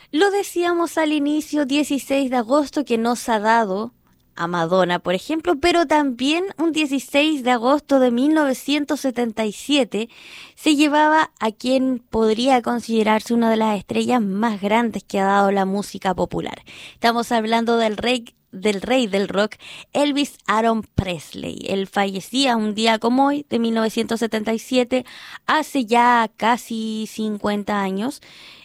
Lo decíamos al inicio, 16 de agosto, que nos ha dado a Madonna, por ejemplo, pero también un 16 de agosto de 1977 se llevaba a quien podría considerarse una de las estrellas más grandes que ha dado la música popular. Estamos hablando del rey del rock, Elvis Aaron Presley. Él fallecía un día como hoy, de 1977, hace ya casi 50 años,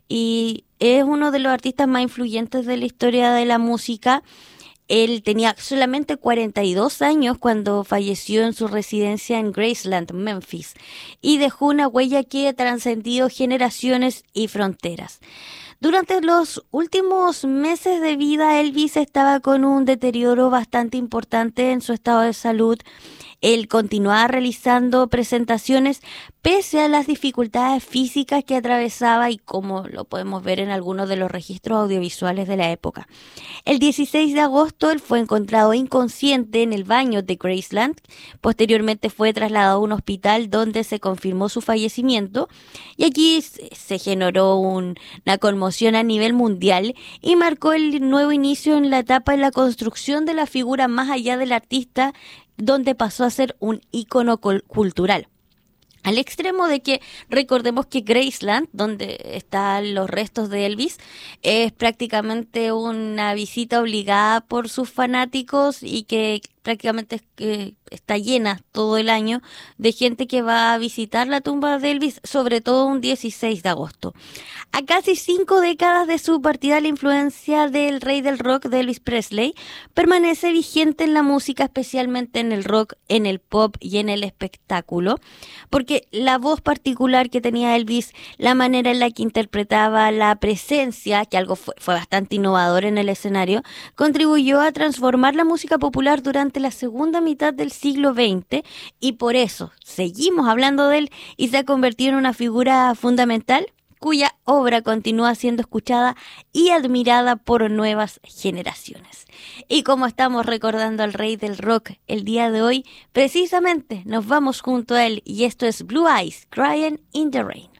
y es uno de los artistas más influyentes de la historia de la música. Él tenía solamente 42 años cuando falleció en su residencia en Graceland, Memphis, y dejó una huella que trascendió generaciones y fronteras. Durante los últimos meses de vida, Elvis estaba con un deterioro bastante importante en su estado de salud. Él continuaba realizando presentaciones pese a las dificultades físicas que atravesaba y como lo podemos ver en algunos de los registros audiovisuales de la época. El 16 de agosto él fue encontrado inconsciente en el baño de Graceland. Posteriormente fue trasladado a un hospital donde se confirmó su fallecimiento y aquí se generó una conmoción a nivel mundial y marcó el nuevo inicio en la etapa en la construcción de la figura más allá del artista, donde pasó a ser un ícono cultural. Al extremo de que recordemos que Graceland, donde están los restos de Elvis, es prácticamente una visita obligada por sus fanáticos y que prácticamente está llena todo el año de gente que va a visitar la tumba de Elvis, sobre todo un 16 de agosto. A casi 5 décadas de su partida, la influencia del rey del rock, de Elvis Presley, permanece vigente en la música, especialmente en el rock, en el pop y en el espectáculo, porque la voz particular que tenía Elvis, la manera en la que interpretaba, la presencia, que algo fue bastante innovador en el escenario, contribuyó a transformar la música popular durante la segunda mitad del siglo XX, y por eso seguimos hablando de él y se ha convertido en una figura fundamental cuya obra continúa siendo escuchada y admirada por nuevas generaciones. Y como estamos recordando al rey del rock el día de hoy, precisamente nos vamos junto a él, y esto es Blue Eyes Crying in the Rain.